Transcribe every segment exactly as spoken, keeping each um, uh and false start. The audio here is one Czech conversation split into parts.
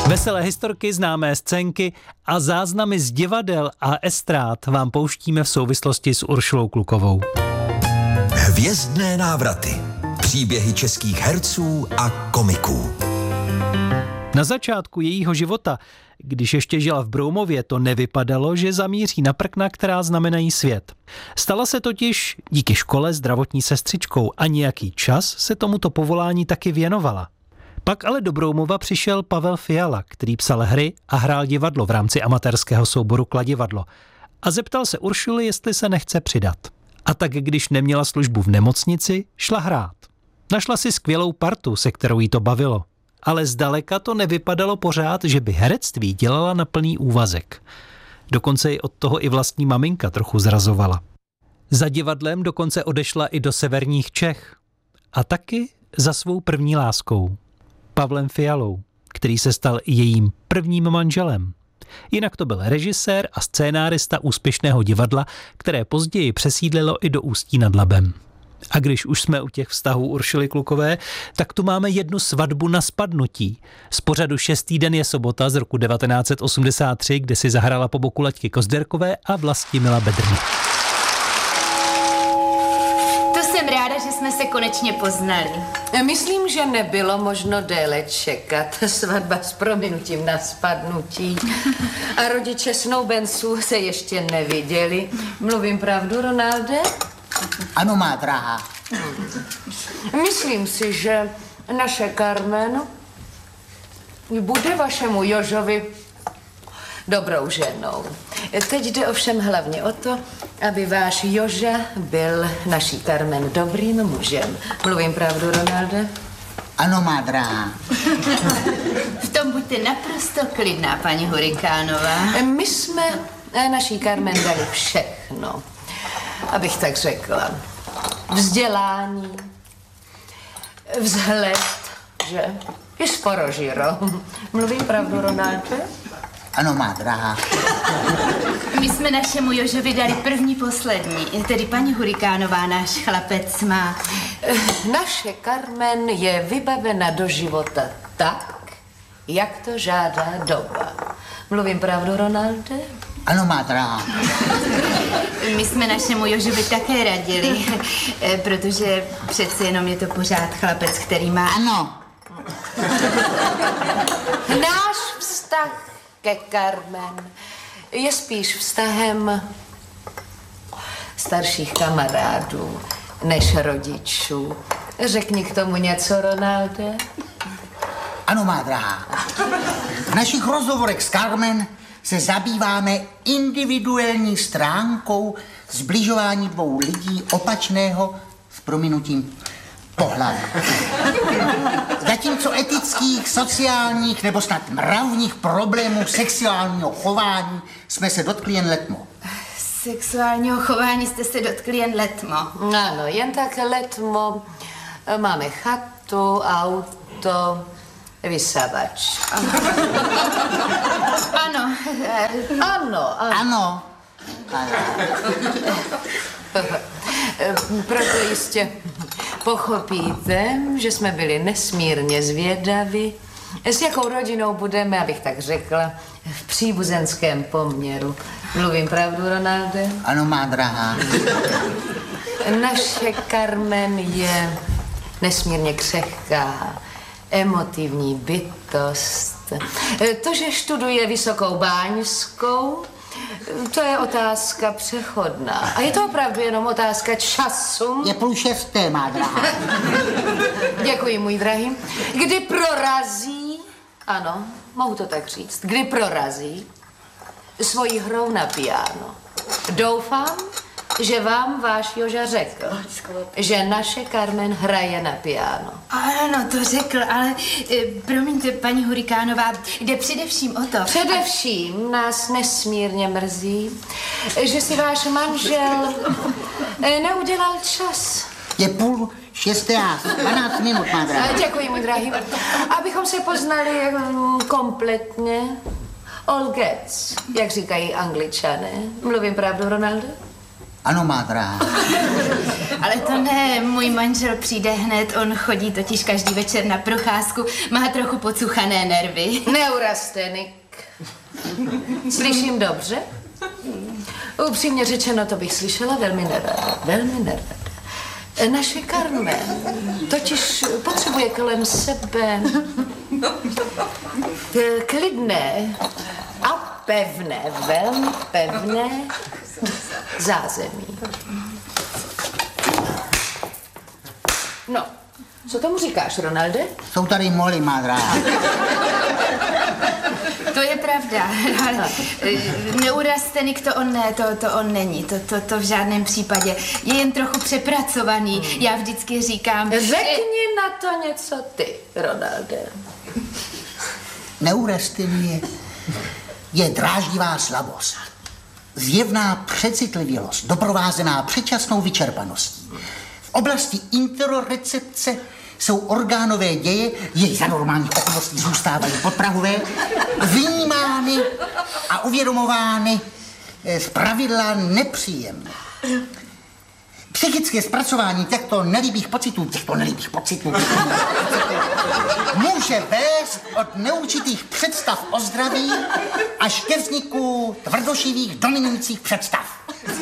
Veselé historky, známé scénky a záznamy z divadel a estrád vám pouštíme v souvislosti s Uršulou Klukovou. Hvězdné návraty. Příběhy českých herců a komiků. Na začátku jejího života, když ještě žila v Broumově, to nevypadalo, že zamíří na prkna, která znamenají svět. Stala se totiž díky škole zdravotní sestřičkou a nějaký čas se tomuto povolání taky věnovala. Pak ale do Broumova přišel Pavel Fiala, který psal hry a hrál divadlo v rámci amatérského souboru Kladivadlo. A zeptal se Uršuly, jestli se nechce přidat. A tak, když neměla službu v nemocnici, šla hrát. Našla si skvělou partu, se kterou jí to bavilo. Ale zdaleka to nevypadalo pořád, že by herectví dělala na plný úvazek. Dokonce ji od toho i vlastní maminka trochu zrazovala. Za divadlem dokonce odešla i do severních Čech. A taky za svou první láskou. Pavlem Fialou, který se stal i jejím prvním manželem. Jinak to byl režisér a scénárista úspěšného divadla, které později přesídlilo i do Ústí nad Labem. A když už jsme u těch vztahů Uršuly Klukové, tak tu máme jednu svatbu na spadnutí. Z pořadu Šestý den je sobota z roku devatenáct set osmdesát tři, kde si zahrála po boku Laďky Kozderkové a Vlastimila Bedrny. Jsem ráda, že jsme se konečně poznali. Myslím, že nebylo možno déle čekat. Svatba s prominutím na spadnutí. A rodiče snoubenců se ještě neviděli. Mluvím pravdu, Ronalde? Ano, má drahá. Myslím si, že naše Carmen bude vašemu Jožovi dobrou ženou. Teď jde ovšem hlavně o to, aby váš Joža byl naší Carmen dobrým mužem. Mluvím pravdu, Ronalde? Ano, má drahá. V tom buďte naprosto klidná, paní Hurikánová. My jsme naší Carmen dali všechno, abych tak řekla. Vzdělání, vzhled, že? I sporožiro. Mluvím pravdu, Ronalde? Ano, má drahá. My jsme našemu Jožovi dali první poslední, tedy paní Hurikánová, náš chlapec má. Naše Carmen je vybavena do života tak, jak to žádá doba. Mluvím pravdu, Ronalde? Ano, má drahá. My jsme našemu Jožovi také radili, protože přece jenom je to pořád chlapec, který má... Ano. Náš vztah ke Carmen je spíš vztahem starších kamarádů než rodičů. Řekni k tomu něco, Ronalde? Ano, má drahá. V našich rozhovorech s Carmen se zabýváme individuální stránkou zbližování dvou lidí opačného s prominutím pohlaví. Zatímco etických, sociálních nebo snad mravních problémů sexuálního chování jsme se dotkli jen letmo. Sexuálního chování jste se dotkli jen letmo. Ano, jen tak letmo. Máme chatu, auto, vysavač. Ano. Ano, ano. Ano. Ano. Proto jistě pochopíte, že jsme byli nesmírně zvědaví, s jakou rodinou budeme, abych tak řekla, v příbuzenském poměru. Mluvím pravdu, Ronalde? Ano, má drahá. Naše Carmen je nesmírně křehká, emotivní bytost. To, že študuje Vysokou báňskou, to je otázka přechodná. A je to opravdu jenom otázka času. Je půl šesté, má drahá. Děkuji, můj drahý. Kdy prorazí, ano, mohu to tak říct, kdy prorazí svojí hrou na piano. Doufám, že vám váš Joža řekl, že naše Carmen hraje na piano. Ano, to řekl, ale e, promiňte, paní Hurikánová, jde především o to... Především nás nesmírně mrzí, že si váš manžel e, neudělal čas. Je půl šesté a dvanáct minut, má drahá. Děkuji, můj drahý. Abychom se poznali um, kompletně. All gets, jak říkají Angličané. Mluvím pravdu, Ronaldo? Ano, má dráha. Ale to ne, můj manžel přijde hned, on chodí totiž každý večer na procházku, má trochu pocuchané nervy. Neurazte, Nick. Slyším dobře? Upřímně řečeno, to bych slyšela velmi nerada, velmi nerada. Naše Carmen totiž potřebuje kolem sebe klidné a pevné, velmi pevné zázemí. No, co tomu říkáš, Ronalde? Jsou tady moly, má dráha. To je pravda, ale neurazte, Nick, to on ne, to, to on není, to, to, to v žádném případě. Je jen trochu přepracovaný, hmm. Já vždycky říkám... Řekni na to něco ty, Ronalde. Neurazte mě, je dráždivá slabost. Zjevná přecitlivělost, doprovázená předčasnou vyčerpaností. V oblasti interorecepce jsou orgánové děje, jež za normálních okolností zůstávají podprahové, vnímány a uvědomovány zpravidla nepříjemně. Psychické zpracování těchto nelibých pocitů, těchto nelibých pocitů, může vést od neurčitých představ o zdraví až ke vzniku tvrdošivých dominujících představ.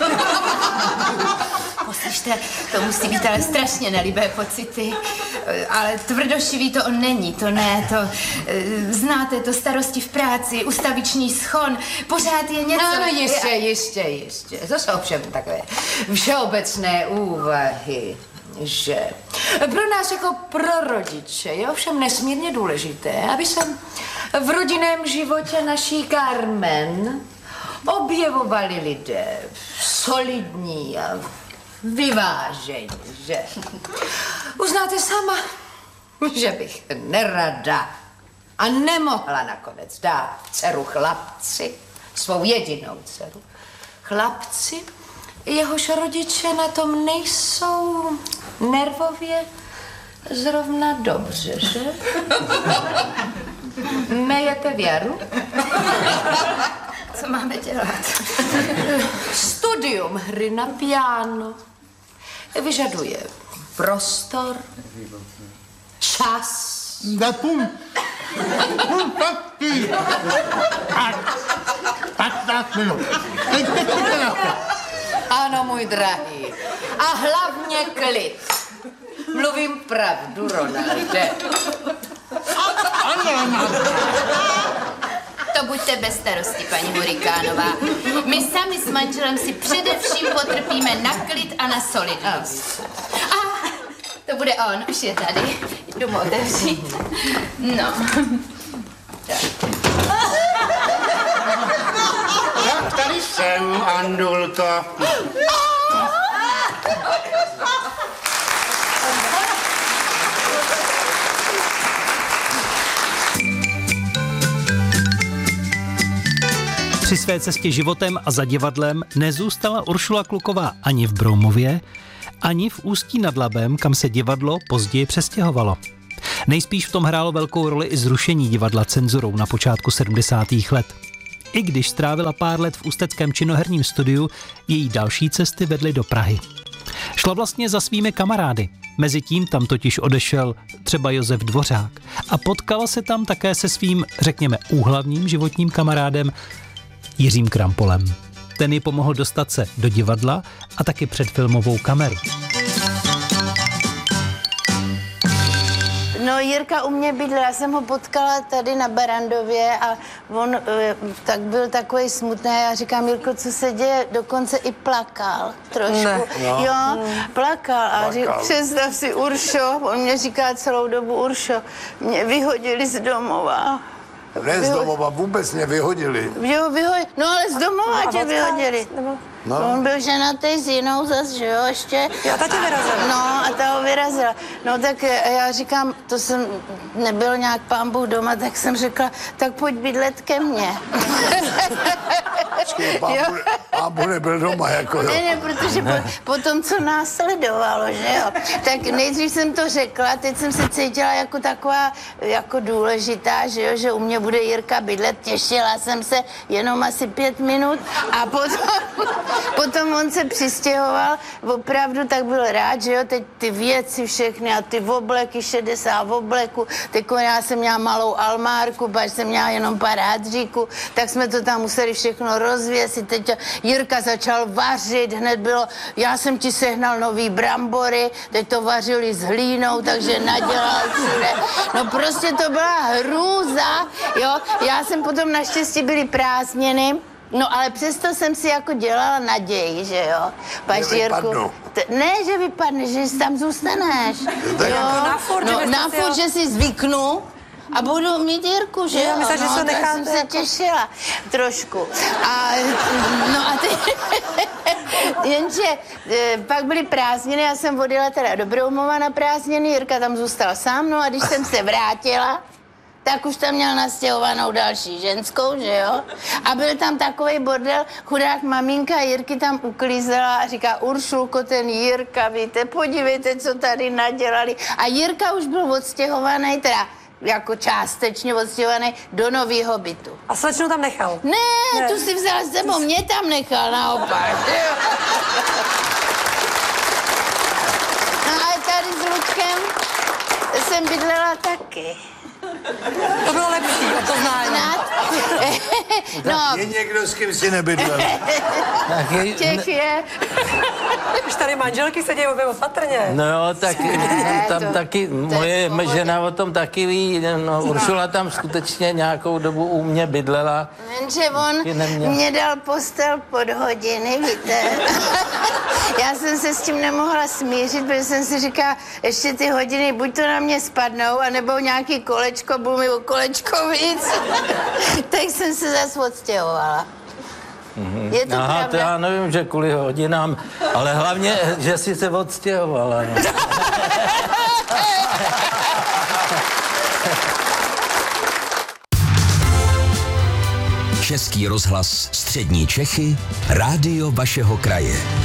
Poslyšte, to musí být ale strašně nelibé pocity, ale tvrdošivý to on není, to ne, to znáte, to starosti v práci, ustaviční schon, pořád je něco... Ano, jistě, jistě, jistě, to jsou všem takové všeobecné úvahy, že pro nás jako pro rodiče je ovšem nesmírně důležité, aby se v rodinném životě naší Carmen objevovali lidé solidní a vyvážení, že? Uznáte sama, že bych nerada a nemohla nakonec dát dceru chlapci, svou jedinou dceru, chlapci, jehož rodiče na tom nejsou nervově zrovna dobře, že? Mejete věru? Co máme dělat? Studium hry na piano vyžaduje prostor, čas. Půl, půl taky. patnáct minut. Ano, můj drahý. A hlavně klid. Mluvím pravdu, Ronalde. To buďte bez starosti, paní Hurikánová. My sami s manželem si především potrpíme na klid a na solidnost. A to bude on, už je tady. Jdu mu otevřít. No. Tak tady jsem, Andulko. Při své cestě životem a za divadlem nezůstala Uršula Kluková ani v Broumově, ani v Ústí nad Labem, kam se divadlo později přestěhovalo. Nejspíš v tom hrálo velkou roli i zrušení divadla cenzurou na počátku sedmdesátých let. I když strávila pár let v ústeckém činoherním studiu, její další cesty vedly do Prahy. Šla vlastně za svými kamarády. Mezitím tam totiž odešel třeba Josef Dvořák a potkala se tam také se svým, řekněme, úhlavním životním kamarádem Jiřím Krampolem. Ten ji pomohl dostat se do divadla a taky před filmovou kameru. No, Jirka u mě bydlel, já jsem ho potkala tady na Barandově a on tak byl takový smutný. Já říkám, Jirko, co se děje? Dokonce i plakal trošku. Ne. No. Jo, plakal a řík, představ si, Uršo, on mě říká celou dobu, Uršo, mě vyhodili z domova. Ne z domova, vůbec mě vyhodili. Jo, vyhodili, no ale z domova a tě vyhodili. No. On byl ženatý s jinou zas, že jo, ještě. Jo, ta tě vyrazila. No, a ta ho vyrazila. No, tak já říkám, to jsem nebyl nějak pán Bůh doma, tak jsem řekla, tak pojď bydlet ke mně. Počkej, pán, bude, pán bude byl doma, jako jo. Ne, ne, protože po, po tom, co následovalo, že jo, tak nejdřív jsem to řekla, teď jsem se cítila jako taková, jako důležitá, že jo, že u mě bude Jirka bydlet, těšila jsem se jenom asi pět minut a potom, potom on se přistěhoval, opravdu tak byl rád, že jo, teď ty věci všechny a ty obleky, šedesát obleků, teď já jsem měla malou almárku, pak jsem měla jenom pár hadříků, tak jsme to tam museli všechno rozvěsit, teď Jirka začal vařit, hned bylo, já jsem ti sehnal nový brambory, teď to vařili s hlínou, takže nadělal všude. No prostě to byla hrůza, jo, já jsem potom naštěstí byly prázdniny, no ale přesto jsem si jako dělala naději, že jo. Pač, Jirku, t- ne, že vypadne, že tam zůstaneš. Jo, na furt, no, že na furt, že si zvyknu. A budu mít Jirku, že jo? Já myslím, no, že se necháte jsem se jako... těšila trošku. A, no a ty, jenže e, pak byly prázdniny, já jsem odjela teda do Broumova na prázdniny, Jirka tam zůstal sám, no a když jsem se vrátila, tak už tam měl nastěhovanou další ženskou, že jo? A byl tam takovej bordel, chudák maminka Jirky tam uklízela a říká, Uršulko, ten Jirka, víte, podívejte, co tady nadělali. A Jirka už byl odstěhovaný, teda jako částečně odstěhovaný do nového bytu. A slečnu tam nechal? Ne, ne, tu si vzal s sebou, mě tam nechal naopak. No ale tady s Ludkem jsem bydlela taky. To bylo lepší, to znám. No, Je někdo, s kým si nebydlel? těch je. Už tady manželky sedějí obě opatrně. No jo, tak Ne, tam to- taky, to je moje v pohodě. žena o tom taky ví, no Uršula tam skutečně nějakou dobu u mě bydlela. Jenže on Taky neměl. mě dal postel pod hodiny, víte. Já jsem se s tím nemohla smířit, protože jsem si říkala, ještě ty hodiny buď to na mě spadnou, anebo nějaký kolečko, budu mi o kolečko víc. Tak jsem se zase odstěhovala. Je to Aha, to pravda? já nevím, že kvůli hodinám, ale hlavně, že si se odstěhovala. No. Český rozhlas Střední Čechy, rádio vašeho kraje.